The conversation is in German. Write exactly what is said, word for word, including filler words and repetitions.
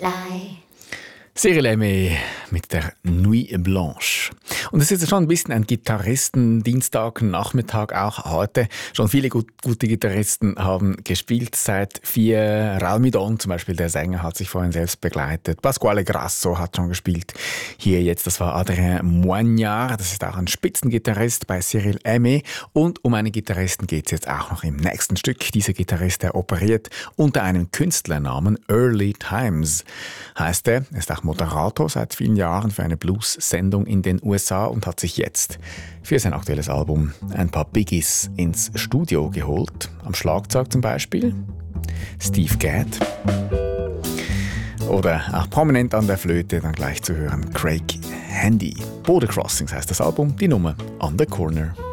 lie. Cyril Aimé mit der Nuit Blanche. Und es ist schon ein bisschen ein Gitarristen-Dienstag, Nachmittag auch heute. Schon viele gut, gute Gitarristen haben gespielt seit vier. Raul Midon zum Beispiel, der Sänger, hat sich vorhin selbst begleitet. Pasquale Grasso hat schon gespielt. Hier jetzt, das war Adrien Moignard. Das ist auch ein Spitzengitarrist bei Cyril Aimé. Und um einen Gitarristen geht es jetzt auch noch im nächsten Stück. Dieser Gitarrist, der operiert unter einem Künstlernamen Early Times. Heißt er, ist auch Moderator seit vielen Jahren für eine Blues-Sendung in den U S A und hat sich jetzt für sein aktuelles Album ein paar Biggies ins Studio geholt. Am Schlagzeug zum Beispiel Steve Gadd. Oder auch prominent an der Flöte dann gleich zu hören Craig Handy. Border Crossings heißt das Album, die Nummer On the Corner.